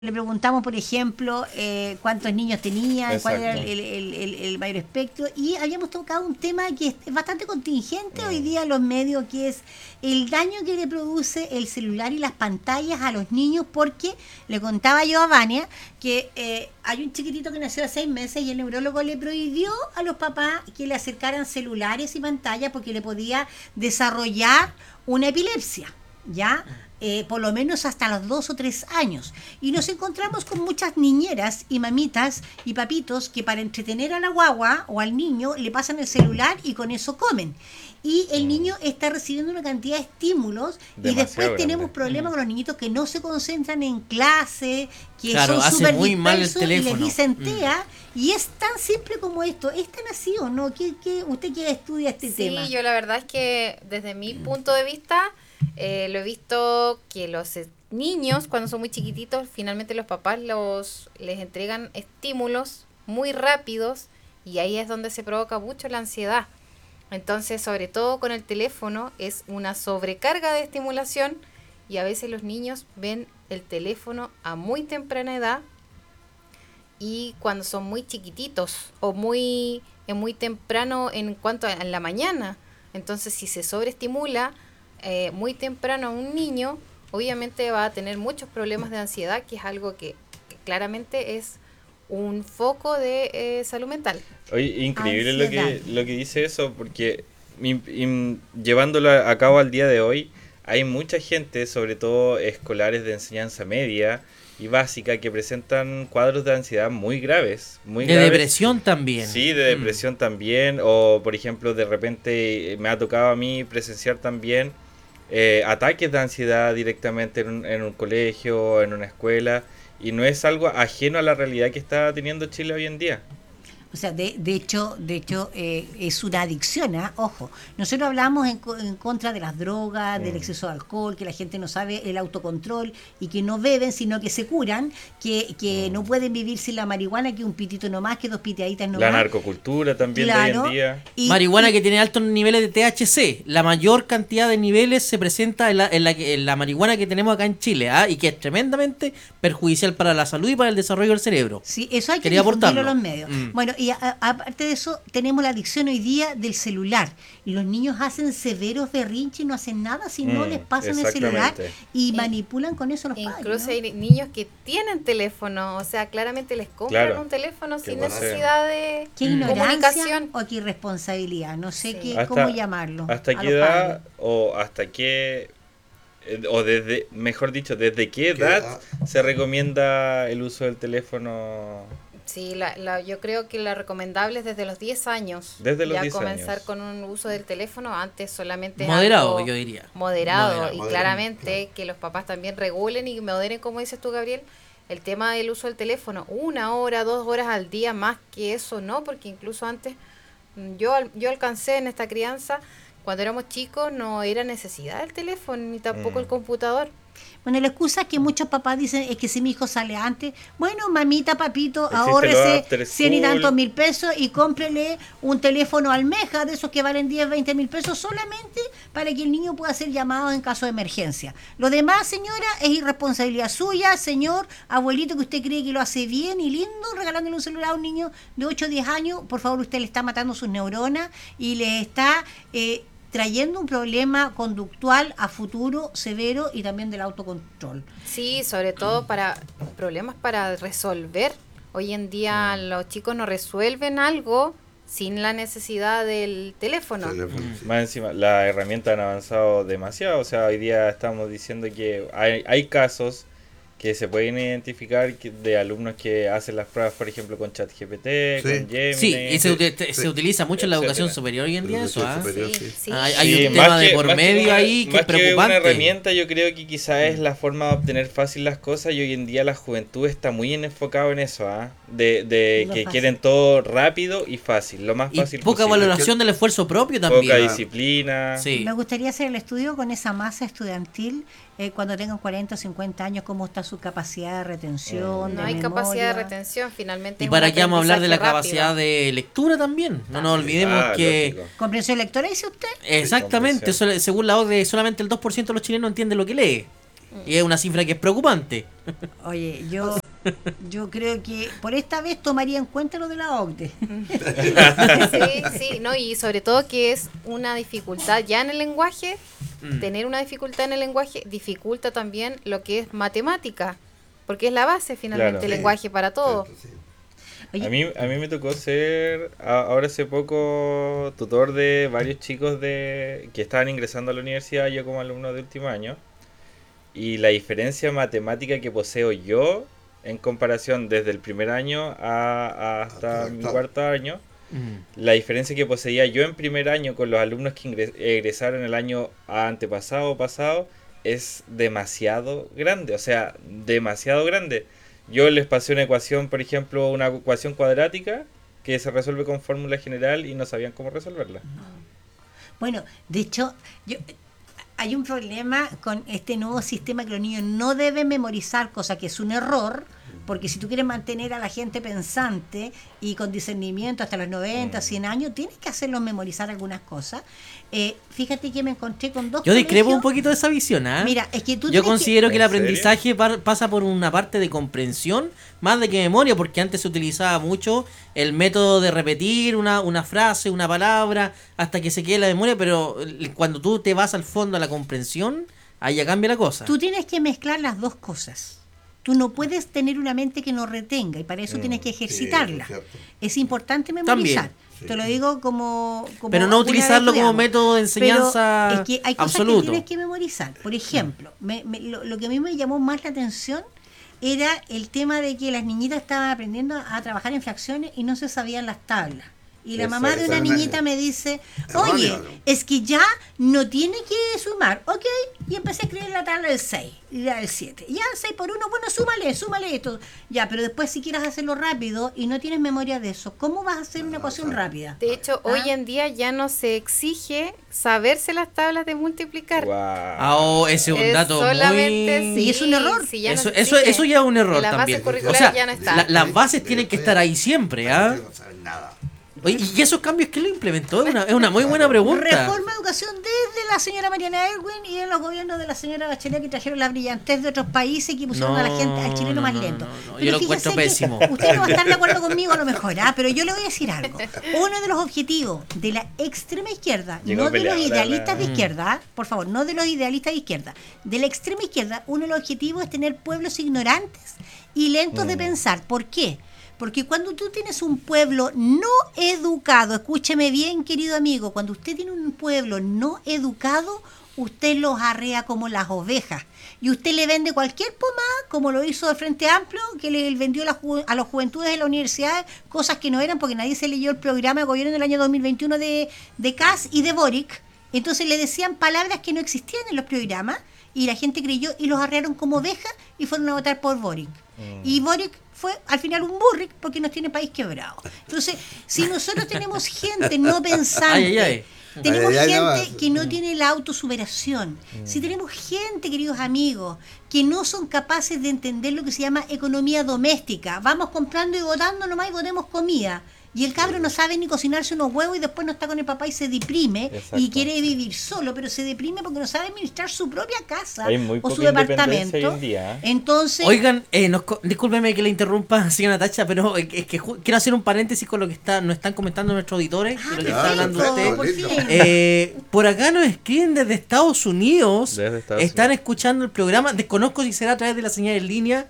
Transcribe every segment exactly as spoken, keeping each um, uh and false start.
Le preguntamos, por ejemplo, eh, cuántos niños tenían, cuál era Exacto. el, el- el- el mayor espectro, y habíamos tocado un tema que es bastante contingente hoy Mm. día en los medios, que es el daño que le produce el celular y las pantallas a los niños, porque le contaba yo a Vania que eh, hay un chiquitito que nació hace seis meses y el neurólogo le prohibió a los papás que le acercaran celulares y pantallas porque le podía desarrollar una epilepsia, ¿ya? Eh, por lo menos hasta los dos o tres años. Y nos encontramos con muchas niñeras y mamitas y papitos que para entretener a la guagua o al niño le pasan el celular y con eso comen. Y el Mm. niño está recibiendo una cantidad de estímulos y Demasiado después tenemos grande. problemas con los niñitos que no se concentran en clase, que Claro, son hace súper muy mal el dispersos y les teléfono. dicen Mm. TEA. Y es tan simple como esto. ¿Es tan así o no? ¿Qué, qué, ¿Usted que estudia este Sí, tema? yo la verdad es que desde mi punto de vista eh, lo he visto que los eh, niños cuando son muy chiquititos finalmente los papás los les entregan estímulos muy rápidos y ahí es donde se provoca mucho la ansiedad. Entonces, sobre todo con el teléfono es una sobrecarga de estimulación y a veces los niños ven el teléfono a muy temprana edad y cuando son muy chiquititos o muy eh, muy temprano en cuanto a en la mañana. Entonces, si se sobreestimula eh, muy temprano a un niño, obviamente va a tener muchos problemas de ansiedad, que es algo que, que claramente es un foco de eh, salud mental. Oye, increíble lo Ansiedad. que, lo que dice eso, porque im- im- llevándolo a cabo al día de hoy, hay mucha gente, sobre todo escolares de enseñanza media y básica, que presentan cuadros de ansiedad muy graves. Muy De graves. depresión también. Sí, de depresión también, o por ejemplo, de repente eh, me ha tocado a mí presenciar también eh, ataques de ansiedad directamente en un, en un colegio, en una escuela, y no es algo ajeno a la realidad que está teniendo Chile hoy en día. O sea, de, de hecho, de hecho eh, es una adicción, ¿ah? Ojo. Nosotros hablamos en, co- en contra de las drogas, del Mm. exceso de alcohol, que la gente no sabe el autocontrol y que no beben, sino que se curan, que, que Mm. no pueden vivir sin la marihuana, que un pitito nomás, que dos piteaditas nomás. La narcocultura también de hoy Claro. en día. Y- Marihuana y- que tiene altos niveles de T H C. La mayor cantidad de niveles se presenta en la, en la, que- en la marihuana que tenemos acá en Chile, ¿ah? Y que es tremendamente perjudicial para la salud y para el desarrollo del cerebro. Sí, eso hay que Quería difundirlo en aportarlo. los medios. Mm. Bueno, y a- a- aparte de eso, tenemos la adicción hoy día del celular. Y los niños hacen severos berrinches y no hacen nada si no Mm, les pasan el celular exactamente. y Eh, manipulan con eso a los Incluso padres. ¿no? hay niños que tienen teléfono, o sea, claramente les compran Claro. un teléfono Que sin pasa- necesidad de ¿Qué Mm. ignorancia comunicación. o qué irresponsabilidad? No sé Sí. qué, Hasta- cómo llamarlo. ¿Hasta a qué los edad padres. o hasta qué eh, o desde, mejor dicho, desde qué ¿Qué edad edad? se recomienda el uso del teléfono? Sí, la, la, yo creo que la recomendable es desde los diez años. Desde los ya diez comenzar años. con un uso del teléfono, antes solamente es Moderado, algo yo diría. moderado, Moderado. y Moderado, claramente que los papás también regulen y moderen, como dices tú, Gabriel, el tema del uso del teléfono. Una hora, dos horas al día, más que eso no, porque incluso antes mm, yo, al- yo alcancé en esta crianza, cuando éramos chicos no era necesidad del teléfono ni tampoco Mm. el computador. Bueno, la excusa que muchos papás dicen es que si mi hijo sale antes, bueno, mamita, papito, Existen los ahórrese after cien y school. tantos mil pesos y cómprele un teléfono almeja de esos que valen diez, veinte mil pesos solamente para que el niño pueda ser llamado en caso de emergencia. Lo demás, señora, es irresponsabilidad suya, señor, abuelito, que usted cree que lo hace bien y lindo, regalándole un celular a un niño de ocho o diez años. Por favor, usted le está matando sus neuronas y le está eh, trayendo un problema conductual a futuro severo y también del autocontrol. Sí, sobre todo para problemas para resolver. Hoy en día los chicos no resuelven algo sin la necesidad del teléfono. Teléfono, Mm. sí. Más encima, las herramientas han avanzado demasiado. O sea, hoy día estamos diciendo que hay, hay casos que se pueden identificar que- de alumnos que hacen las pruebas, por ejemplo, con ChatGPT, Sí. con Gemini. Sí, y se, uti- te- sí. se utiliza mucho en la educación Etcétera. superior hoy en día eso, Educación ¿ah? superior. Sí, sí. sí. Hay- hay Sí, un más tema de que- por más que medio una- ahí que más es preocupante. una herramienta, yo creo que quizás es la forma de obtener fácil las cosas y hoy en día la juventud está muy enfocado en eso, ¿ah? De, de Lo que fácil. quieren todo rápido y fácil, lo más Y fácil poca posible. valoración del esfuerzo propio Poca también. disciplina. Sí. Me gustaría hacer el estudio con esa masa estudiantil eh, cuando tengan cuarenta o cincuenta años, cómo está su capacidad de retención, No de hay memoria. capacidad de retención, finalmente. Y es para un qué vamos a hablar de la aprendizaje capacidad rápido. de lectura también. No nos olvidemos Ah, que... lógico. ¿Comprensión lectora dice usted? Exactamente, comprensión. sol- según la O C D E, solamente el dos por ciento de los chilenos entiende lo que lee. Y es una cifra que es preocupante. Oye, yo, yo creo que por esta vez tomaría en cuenta lo de la O C D E. Sí, sí, no, y sobre todo que es una dificultad ya en el lenguaje, Mm. tener una dificultad en el lenguaje dificulta también lo que es matemática, porque es la base finalmente Claro. el Sí. lenguaje para todo. Cierto, sí. Oye, A mí, a mí me tocó ser a- ahora hace poco tutor de varios chicos de que estaban ingresando a la universidad, yo como alumno de último año, y la diferencia matemática que poseo yo en comparación desde el primer año a, hasta Hasta el mi octavo. cuarto año, Mm. la diferencia que poseía yo en primer año con los alumnos que ingres- egresaron el año antepasado o pasado es demasiado grande, o sea, demasiado grande. Yo les pasé una ecuación, por ejemplo, una ecuación cuadrática que se resuelve con fórmula general y no sabían cómo resolverla. bueno, de hecho, yo, hay un problema con este nuevo sistema que los niños no deben memorizar, cosa que es un error, porque si tú quieres mantener a la gente pensante y con discernimiento hasta los noventa, cien años, tienes que hacerlos memorizar algunas cosas. Eh, fíjate que me encontré con dos Yo discrepo colegios. un poquito de esa visión, ¿ah? Mira, es que tú Yo tienes que- considero que el ¿En serio? aprendizaje par- pasa por una parte de comprensión más de que memoria, porque antes se utilizaba mucho el método de repetir una, una frase, una palabra, hasta que se quede la memoria, pero el- cuando tú te vas al fondo a la comprensión, ahí ya cambia la cosa. Tú tienes que mezclar las dos cosas. Tú no puedes tener una mente que no retenga y para eso Mm, tienes que sí, ejercitarla. eso es cierto. Es importante memorizar. También. Sí. Te lo digo como, como Pero no una vez utilizarlo como estudiamos. método de Pero enseñanza es que hay cosas absoluto. que tienes que memorizar. Por ejemplo, me- me- lo, lo que a mí me llamó más la atención era el tema de que las niñitas estaban aprendiendo a trabajar en fracciones y no se sabían las tablas. Y la Eso- mamá de eso una es una- niñita me dice, erróneo, oye, ¿no? es que ya no tiene que sumar, ok, y empecé a escribir la tabla del seis y la del siete. Ya, seis por uno, bueno, súmale, súmale esto. Ya, pero después si quieres hacerlo rápido y no tienes memoria de eso, ¿cómo vas a hacer una ecuación rápida? De hecho, Ah. hoy en día ya no se exige saberse las tablas de multiplicar. Guau. Ah, oh, ese es un Es dato solamente muy... sí. Y es un error. sí, ya no Eso, se eso, exige. eso ya es un error En las también. bases curriculares O sea, ya no está. la- las bases tienen que estar ahí siempre, ¿ah? No saben nada. Oye, ¿y esos cambios quién lo implementó? Es una, es una muy buena pregunta. Reforma de educación desde la señora Mariana Erwin y en los gobiernos de la señora Bachelet que trajeron la brillantez de otros países y que pusieron No, a la gente, al chileno no, más no, lento. no, no, Pero yo lo fíjese encuentro que pésimo. Usted no va a estar de acuerdo conmigo a lo mejor, ¿ah? Pero yo le voy a decir algo. Uno de los objetivos de la extrema izquierda, Llegó no de los peleadora, idealistas de la- izquierda, ¿ah? Por favor, no de los idealistas de izquierda, de la extrema izquierda, uno de los objetivos es tener pueblos ignorantes y lentos de Mm. pensar. ¿Por qué? Porque cuando tú tienes un pueblo no educado, escúcheme bien, querido amigo, cuando usted tiene un pueblo no educado, usted los arrea como las ovejas. Y usted le vende cualquier pomada, como lo hizo el Frente Amplio, que le vendió a las, ju- a las juventudes de la universidad cosas que no eran, porque nadie se leyó el programa de gobierno del año dos mil veintiuno de, de Kass y de Boric. Entonces le decían palabras que no existían en los programas y la gente creyó y los arrearon como ovejas y fueron a votar por Boric. Y Boric fue al final un burric porque nos tiene país quebrado. Entonces, si nosotros tenemos gente no pensante, Ay, ay, ay. tenemos Ay, ay, ay, no gente más. que no tiene la autosuperación, si tenemos gente, queridos amigos, que no son capaces de entender lo que se llama economía doméstica, vamos comprando y votando nomás y votemos comida. Y el cabro no sabe ni cocinarse unos huevos y después no está con el papá y se deprime Exacto. y quiere vivir solo, pero se deprime porque no sabe administrar su propia casa Hay muy o su poca independencia departamento. hoy en día, ¿eh? Entonces, Oigan, eh, nos co- discúlpeme que le interrumpa, señora Tacha, pero es que, es que ju- quiero hacer un paréntesis con lo que está, nos están comentando nuestros auditores, ah, de lo que Ya, está hablando perfecto, usted. por lindo. fin. Eh, por acá nos escriben desde Estados Unidos. Desde Estados Están Unidos. escuchando el programa. Desconozco si será a través de la señal en línea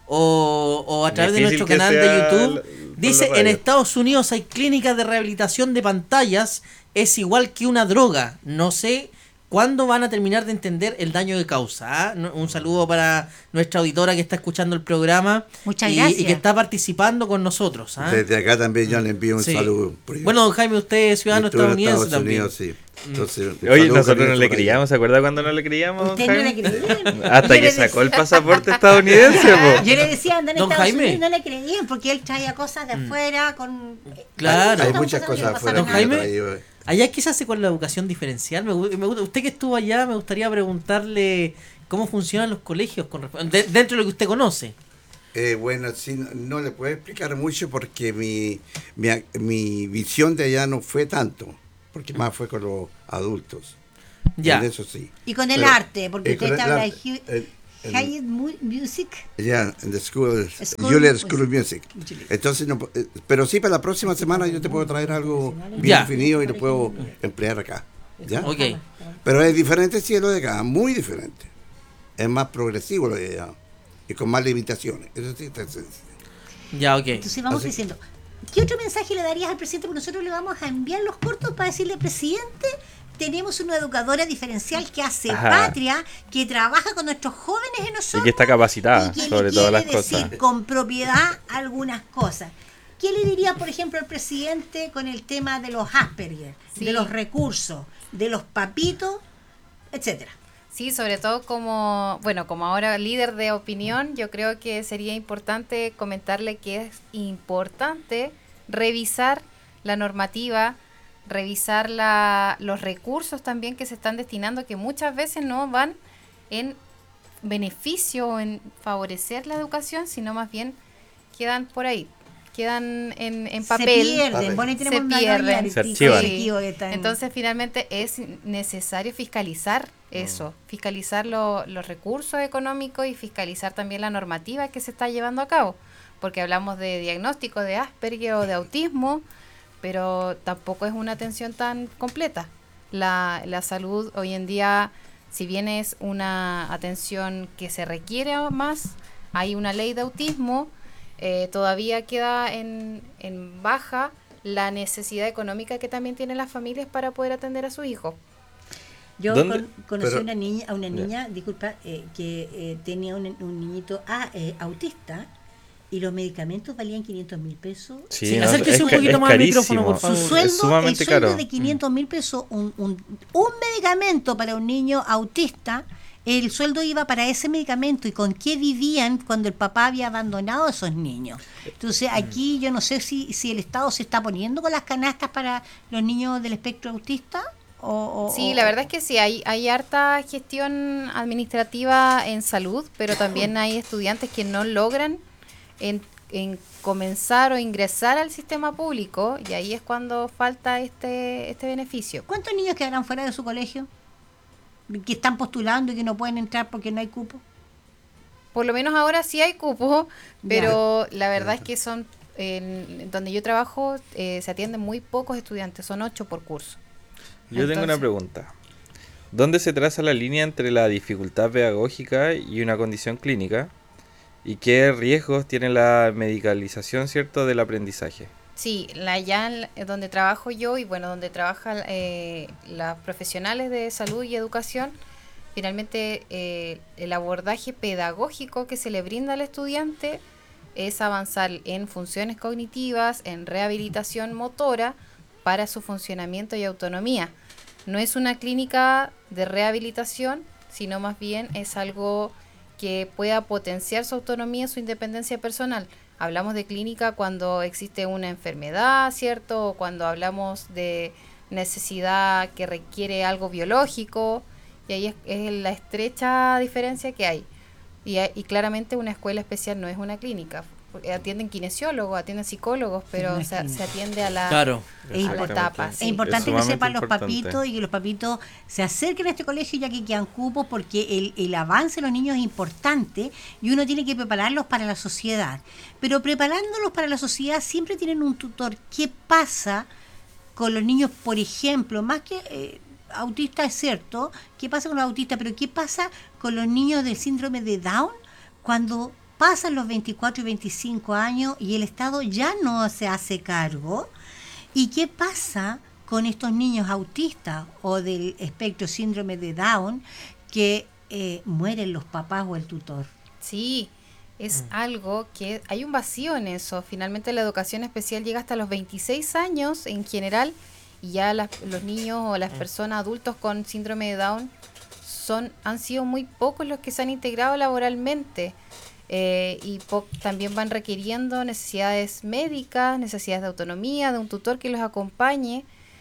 o, o a través de Difícil nuestro que canal de sea YouTube. l- por Dice, la en radio. Estados Unidos hay clínicas de rehabilitación de pantallas. Es igual que una droga. No sé cuándo van a terminar de entender el daño que causa. ¿ah? No- Un saludo para nuestra auditora que está escuchando el programa. Muchas y, gracias. y que está participando con nosotros. ¿ah? Desde acá también yo le envío un Sí. saludo. por- Bueno, don Jaime, usted es ciudadano Estuve en estadounidense Estados también. Unidos, sí. Entonces, un Oye, saludo nosotros no cariñoso le para creíamos, ¿se acuerda cuando no le creíamos, don Usted no le Jaime? creían. Hasta Yo que le sacó el decía- pasaporte estadounidense, po. Yo le decía, anda en Don Estados Jaime. Unidos y no le creían porque él traía cosas de afuera con... Claro. Hay Estas muchas que no cosas afuera. Don pasaron que Jaime. yo he traído. Allá, ¿qué se hace con la educación diferencial? Me, gu- me gusta- usted que estuvo allá, me gustaría preguntarle cómo funcionan los colegios con resp- de- dentro de lo que usted conoce. Eh, bueno, sí, no, no le puedo explicar mucho porque mi, mi, mi visión de allá no fue tanto, porque más fue con los adultos. Ya. En eso sí. Y con el Pero, arte, porque eh, usted con te el habla de arte, Hugh- el- en- Hyatt Mu- Music. ya, en the school, School- Juilliard School of Music. Juilliard. Entonces, no, eh, pero sí, para la próxima semana yo te puedo traer algo bien Ya. definido y lo puedo emplear acá. ¿Ya? Ok. Pero es diferente sí lo de acá, muy diferente. Es más progresivo lo de allá y con más limitaciones. Eso sí, está- Ya, ok. Entonces vamos Así- diciendo, ¿qué otro mensaje le darías al presidente? Porque nosotros le vamos a enviar los cortos para decirle, presidente, tenemos una educadora diferencial que hace Ajá. patria, que trabaja con nuestros jóvenes en nosotros. Y que está capacitada, y que sobre le todas las quiere decir cosas. con propiedad algunas cosas. ¿Qué le diría, por ejemplo, al presidente con el tema de los Asperger, Sí. de los recursos, de los papitos, etcétera? Sí, sobre todo como, bueno, como ahora líder de opinión, yo creo que sería importante comentarle que es importante revisar la normativa, revisar la, los recursos también que se están destinando, que muchas veces no van en beneficio o en favorecer la educación, sino más bien quedan por ahí, quedan en, en papel. Se pierden, Papel. bueno, ahí tenemos Se una pierden. reality Se archivan. colectivo que está en- Entonces, finalmente es necesario fiscalizar eso, fiscalizar lo- los recursos económicos y fiscalizar también la normativa que se está llevando a cabo, porque hablamos de diagnóstico de Asperger o de autismo, pero tampoco es una atención tan completa. La, la salud hoy en día, si bien es una atención que se requiere más, hay una ley de autismo, eh, todavía queda en, en baja la necesidad económica que también tienen las familias para poder atender a sus hijos. Yo ¿Dónde? con- conocí Pero- a una niña, a una niña, disculpa, eh, que eh, tenía un, un niñito ah, eh, autista y los medicamentos valían quinientos mil pesos. Sí, Sí, no, acérquese es un ca- poquito es más al micrófono, por carísimo. favor. Su Es sueldo, es sumamente el sueldo caro. de quinientos mil pesos, un, un, un medicamento para un niño autista, el sueldo iba para ese medicamento y con qué vivían cuando el papá había abandonado a esos niños. Entonces aquí yo no sé si, si el Estado se está poniendo con las canastas para los niños del espectro autista. O, o- Sí, o- la verdad es que sí, hay, hay harta gestión administrativa en salud, pero también hay estudiantes que no logran en, en comenzar o ingresar al sistema público y ahí es cuando falta este, este beneficio. ¿Cuántos niños quedarán fuera de su colegio? Que están postulando y que no pueden entrar porque no hay cupo. Por lo menos ahora sí hay cupo, pero la verdad es que son, en donde yo trabajo, eh, se atienden muy pocos estudiantes, son ocho por curso. Yo tengo una Entonces- pregunta. ¿Dónde se traza la línea entre la dificultad pedagógica y una condición clínica? ¿Y qué riesgos tiene la medicalización, cierto, del aprendizaje? Sí, la ya en la- eh, donde trabajo yo y bueno, donde trabajan eh, las profesionales de salud y educación, finalmente eh, el abordaje pedagógico que se le brinda al estudiante es avanzar en funciones cognitivas, en rehabilitación motora para su funcionamiento y autonomía. No es una clínica de rehabilitación, sino más bien es algo que pueda potenciar su autonomía, su independencia personal. Hablamos de clínica cuando existe una enfermedad, ¿cierto? O cuando hablamos de necesidad que requiere algo biológico, y ahí es, es la estrecha diferencia que hay. Y, hay- y claramente una escuela especial no es una clínica. porque Atienden kinesiólogos, atienden psicólogos, pero No es se, clínica. se atiende a la, Claro. Es a la importante. etapa. Es sí. importante Es que sumamente sepan los importante. papitos y que los papitos se acerquen a este colegio ya que quedan cupos porque el, el avance de los niños es importante y uno tiene que prepararlos para la sociedad. Pero preparándolos para la sociedad siempre tienen un tutor. ¿Qué pasa con los niños, por ejemplo, más que eh, autista es cierto, qué pasa con los autistas, pero qué pasa con los niños del síndrome de Down cuando pasan los veinticuatro y veinticinco años y el Estado ya no se hace cargo? ¿Y qué pasa con estos niños autistas o del espectro síndrome de Down que eh, mueren los papás o el tutor? Sí, es algo que hay un vacío en eso. Finalmente la educación especial llega hasta los veintiséis años en general y ya las- los niños o las personas adultos con síndrome de Down son han sido muy pocos los que se han integrado laboralmente eh, y po- también van requiriendo necesidades médicas, necesidades de autonomía, de un tutor que los acompañe,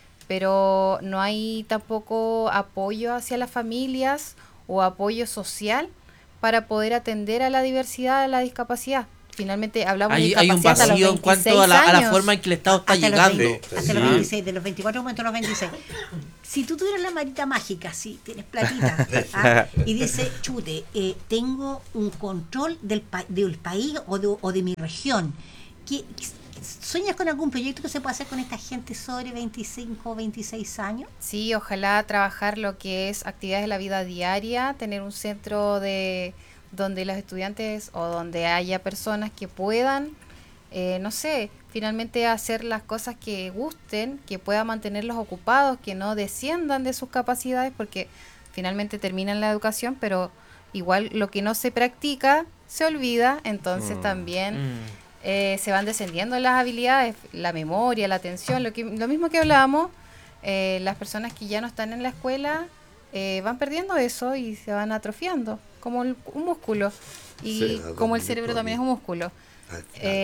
pero no hay tampoco apoyo hacia las familias o apoyo social para poder atender a la diversidad, a la discapacidad. finalmente hablamos Hay, de hay un discapacidad hasta los vacío en cuanto a la, a la años. forma en que el Estado está hasta llegando. Los veinte, hasta los Sí. veintiséis, de los veinticuatro momentos a los veintiséis. Si tú tuvieras la varita mágica, sí, tienes platita, ¿ah? Y dice, chute, eh, tengo un control del, pa- del país o de, o de mi región. ¿Qué, ¿Sueñas con algún proyecto que se pueda hacer con esta gente sobre veinticinco o veintiséis años? Sí, ojalá trabajar lo que es actividades de la vida diaria, tener un centro de donde los estudiantes o donde haya personas que puedan, eh, no sé, finalmente hacer las cosas que gusten, que puedan mantenerlos ocupados, que no desciendan de sus capacidades, porque finalmente terminan la educación, pero igual lo que no se practica se olvida, entonces Mm. también Mm. eh, se van descendiendo las habilidades, la memoria, la atención, lo, que, lo mismo que hablábamos, eh, las personas que ya no están en la escuela eh, van perdiendo eso y se van atrofiando, como el- un músculo, y Sí, como el sí, cerebro sí. también es un músculo. Al final.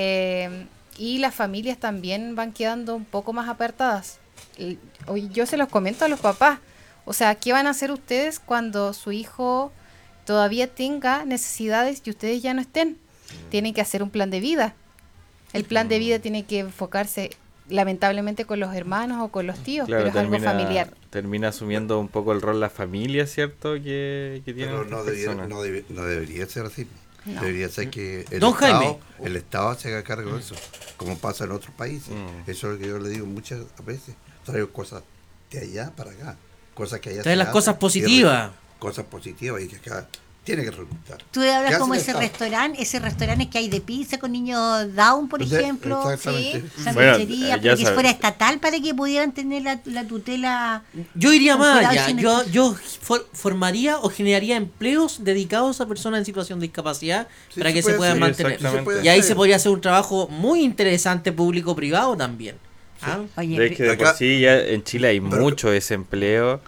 Eh, y las familias también van quedando un poco más apartadas. Y, hoy yo se los comento a los papás, o sea, ¿qué van a hacer ustedes cuando su hijo todavía tenga necesidades y ustedes ya no estén? Tienen que hacer un plan de vida. El plan de vida tiene que enfocarse lamentablemente con los hermanos o con los tíos, Claro, pero es algo termina, familiar. termina asumiendo un poco el rol la familia, ¿cierto? Que, que tiene Pero no, debiera, personas. no, debe- no debería ser así. No. Debería ser que el Don Estado, Jaime. el Estado se haga cargo de eso, como pasa en otros países. Mm. Eso es lo que yo le digo muchas veces. Traigo cosas de allá para acá. Cosas que allá Trae se las hacen cosas y positivas. re- Cosas positivas y que acá tiene que resultar. Tú hablas ¿Qué como hace ese el Estado? restaurante, ese restaurante que hay de pizza con niños down, por De- ejemplo. Exactamente. Sí. Sandwichería, Bueno, eh, pero ya que sabe. fuera estatal para que pudieran tener la, la tutela. Yo iría Con más cuidado allá. sin Yo, el- yo for- formaría o generaría empleos dedicados a personas en situación de discapacidad Sí, para se que se puede puedan hacer, mantener. exactamente. Y ahí hacer. se podría hacer un trabajo muy interesante público-privado también. ¿Ah? Oye, De que de por Acá- sí ya en Chile hay Pero- mucho desempleo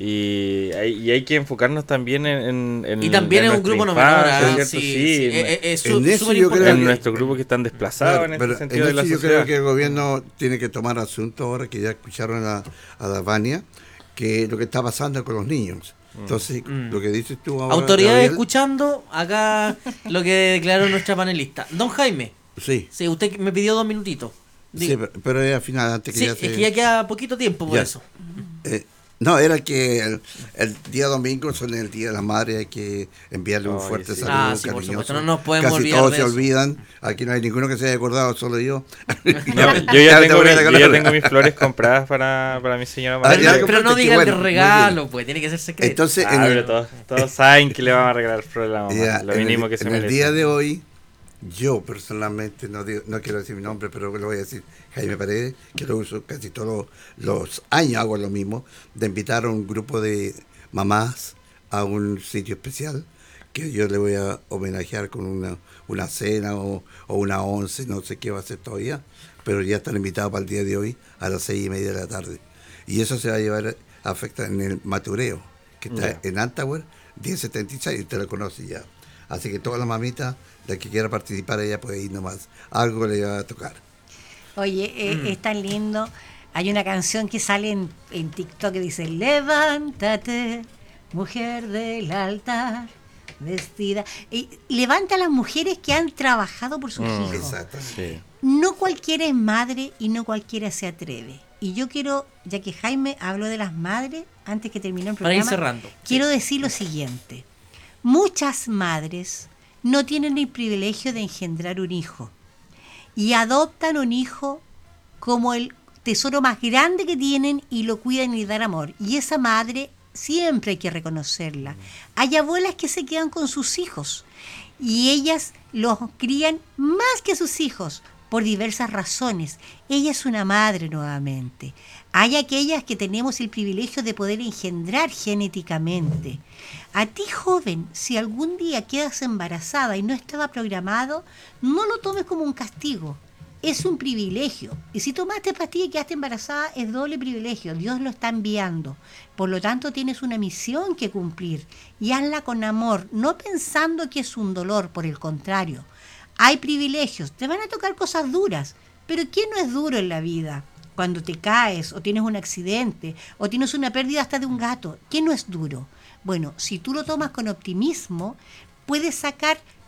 y hay, y hay que enfocarnos también en, en Y también en es un nuestra grupo no menor. infancia, ¿ah? ¿cierto? Sí, Sí, sí, en- es- es en su- eso súper yo creo importante. en nuestro grupo que están desplazados Claro, en este pero sentido en de la eso yo sociedad. creo que el gobierno tiene que tomar asunto ahora que ya escucharon a, a la Vania, que lo que está pasando con los niños. Entonces, Mm. lo que dices tú ahora. Autoridades Gabriel, escuchando acá lo que declaró nuestra panelista. Don Jaime, Sí, sí, usted me pidió dos minutitos. Di- sí, pero, pero es al final, antes que sí, ya es se- que ya queda poquito tiempo por Ya. eso. Eh, no, era que el, el día domingo son el día de la madre, hay que enviarle un Ay, fuerte sí. saludo, Ah, sí, por cariñoso. supuesto, no nos podemos Casi olvidar todos de se eso. olvidan, aquí no hay ninguno que se haya acordado, solo yo. No, yo ya, te tengo, voy a mi- yo regalar. ya tengo mis flores compradas para, para mi señora Ah, madre. ya, Pero, pero no compraste, diga qué el de bueno, muy regalo, pues, tiene que ser secreto. Entonces, Ah, en pero el, todos, todos saben que le vamos a regalar flores a la mamá. ya, lo en el- mínimo que se en el merece. día de hoy, yo personalmente, no, digo- no quiero decir mi nombre, pero lo voy a decir, Jaime Paredes, que lo uso casi todos los, los años, hago lo mismo, de invitar a un grupo de mamás a un sitio especial que yo le voy a homenajear con una, una cena o, o una once, no sé qué va a hacer todavía, pero ya están invitados para el día de hoy a las seis y media de la tarde. Y eso se va a llevar a afecta en el Matureo, que está Ya. en Antwerp, diez setenta y seis, usted lo conoce ya. Así que toda la mamita, la que quiera participar, ella puede ir nomás. Algo le va a tocar. Oye, eh, Mm. es tan lindo. Hay una canción que sale en, en TikTok que dice: levántate, mujer del altar, vestida. Y levanta a las mujeres que han trabajado por sus Mm. hijos. Exactamente. Sí. No cualquiera es madre y no cualquiera se atreve. Y yo quiero, ya que Jaime habló de las madres, antes que termine el Para ir programa, cerrando. quiero decir lo siguiente. Muchas madres no tienen el privilegio de engendrar un hijo y adoptan un hijo como el tesoro más grande que tienen y lo cuidan y dan amor. Y esa madre siempre hay que reconocerla. Hay abuelas que se quedan con sus hijos y ellas los crían más que sus hijos por diversas razones. Ella es una madre nuevamente. Hay aquellas que tenemos el privilegio de poder engendrar genéticamente. A ti, joven, si algún día quedas embarazada y no estaba programado, no lo tomes como un castigo. Es un privilegio. Y si tomaste pastilla y quedaste embarazada, es doble privilegio. Dios lo está enviando. Por lo tanto, tienes una misión que cumplir. Y hazla con amor, no pensando que es un dolor, por el contrario. Hay privilegios, te van a tocar cosas duras, pero ¿qué no es duro en la vida? Cuando te caes o tienes un accidente o tienes una pérdida hasta de un gato, ¿qué no es duro? Bueno, si tú lo tomas con optimismo, puedes sacar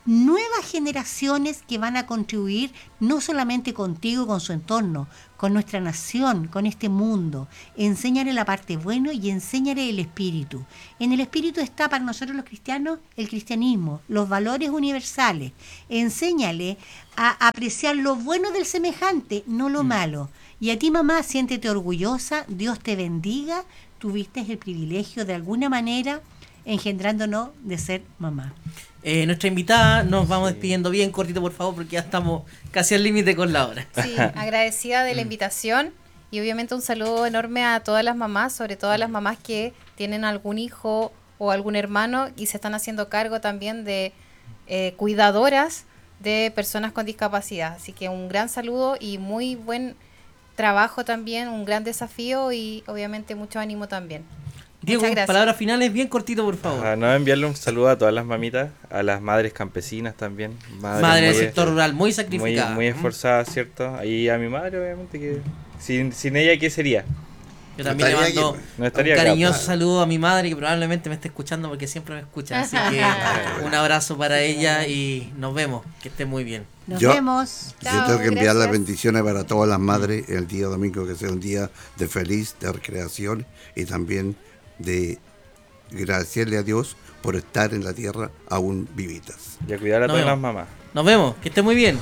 nuevas generaciones que van a contribuir no solamente contigo, con su entorno, con nuestra nación, con este mundo. Enséñale la parte buena y enséñale el espíritu. En el espíritu está para nosotros los cristianos el cristianismo, los valores universales. Enséñale a apreciar lo bueno del semejante, no lo malo. Y a ti, mamá, siéntete orgullosa, Dios te bendiga, tuviste el privilegio de alguna manera engendrándonos de ser mamá. Eh, nuestra invitada, nos vamos despidiendo bien cortito, por favor, porque ya estamos casi al límite con la hora. Sí, agradecida de la invitación y obviamente un saludo enorme a todas las mamás, sobre todo a las mamás que tienen algún hijo o algún hermano y se están haciendo cargo también de eh, cuidadoras de personas con discapacidad. Así que un gran saludo y muy buen trabajo también, un gran desafío y obviamente mucho ánimo también. Diego, palabras finales bien cortito, por favor. Ah, no, enviarle un saludo a todas las mamitas, a las madres campesinas también. Madres madre del muy, sector rural, muy sacrificada. Muy, muy esforzada, ¿cierto? Y a mi madre, obviamente, que sin, sin ella, ¿qué sería? Yo también no le mando aquí, no un cariñoso acá. saludo a mi madre, que probablemente me esté escuchando porque siempre me escucha. Así que un abrazo para ella y nos vemos. Que esté muy bien. Nos yo, vemos. Yo Chao, tengo que enviar gracias. las bendiciones para todas las madres el día domingo, que sea un día de feliz, de recreación y también de agradecerle a Dios por estar en la tierra aún vivitas. Y a cuidar a Nos todas vemos. las mamás. Nos vemos, que esté muy bien.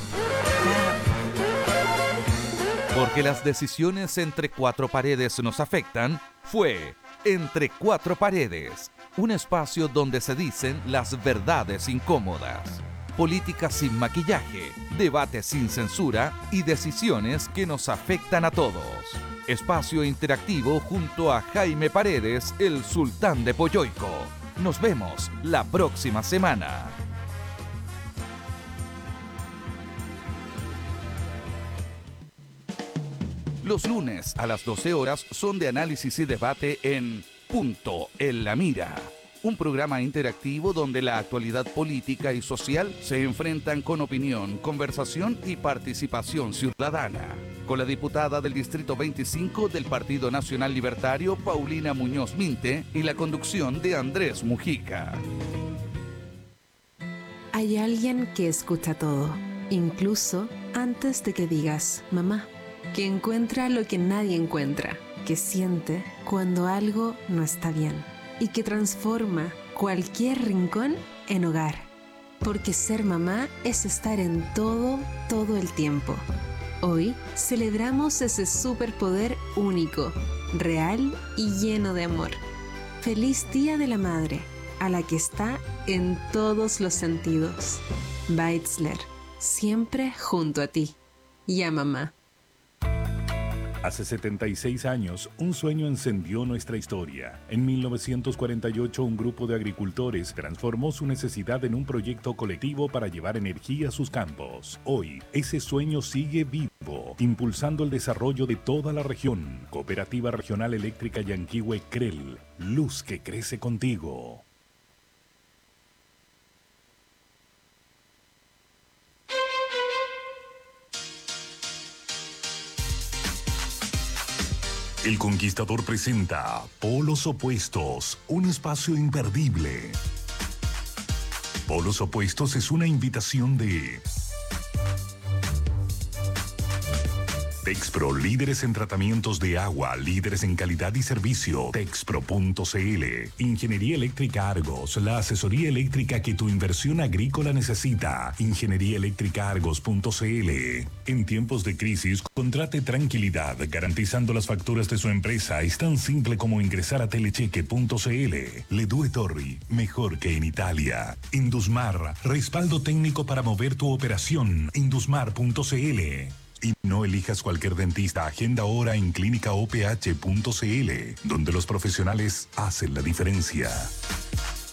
Porque las decisiones entre cuatro paredes nos afectan, fue Entre Cuatro Paredes, un espacio donde se dicen las verdades incómodas. Política sin maquillaje, debate sin censura y decisiones que nos afectan a todos. Espacio interactivo junto a Jaime Paredes, el sultán de Poyoico. Nos vemos la próxima semana. Los lunes a las doce horas son de análisis y debate en Punto en la Mira. Un programa interactivo donde la actualidad política y social se enfrentan con opinión, conversación y participación ciudadana. Con la diputada del Distrito veinticinco del Partido Nacional Libertario, Paulina Muñoz Minte, y la conducción de Andrés Mujica. Hay alguien que escucha todo, incluso antes de que digas mamá, que encuentra lo que nadie encuentra, que siente cuando algo no está bien y que transforma cualquier rincón en hogar. Porque ser mamá es estar en todo, todo el tiempo. Hoy celebramos ese superpoder único, real y lleno de amor. Feliz Día de la Madre, a la que está en todos los sentidos. Beitzler, siempre junto a ti. Ya mamá. Hace setenta y seis años, un sueño encendió nuestra historia. En mil novecientos cuarenta y ocho, un grupo de agricultores transformó su necesidad en un proyecto colectivo para llevar energía a sus campos. Hoy, ese sueño sigue vivo, impulsando el desarrollo de toda la región. Cooperativa Regional Eléctrica Yanquihue C R E L, luz que crece contigo. El Conquistador presenta Polos Opuestos, un espacio imperdible. Polos Opuestos es una invitación de Texpro, líderes en tratamientos de agua, líderes en calidad y servicio. Texpro punto c l. Ingeniería Eléctrica Argos, la asesoría eléctrica que tu inversión agrícola necesita. Ingeniería Eléctrica Argos punto c l. En tiempos de crisis, contrate tranquilidad, garantizando las facturas de su empresa. Es tan simple como ingresar a telecheque punto c l. Le Due Torri, mejor que en Italia. Indusmar, respaldo técnico para mover tu operación. Indusmar punto c l. Y no elijas cualquier dentista, agenda ahora en clínica o p h punto c l, donde los profesionales hacen la diferencia.